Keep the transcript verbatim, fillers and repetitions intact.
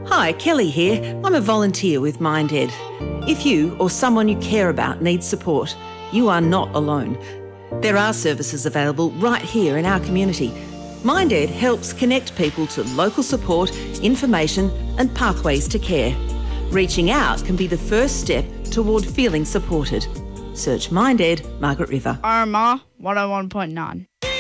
Hi, Kelly here. I'm a volunteer with MindEd. If you or someone you care about needs support, you are not alone. There are services available right here in our community. MindEd helps connect people to local support, information and pathways to care. Reaching out can be the first step toward feeling supported. Search MindEd, Margaret River. R M R one oh one point nine.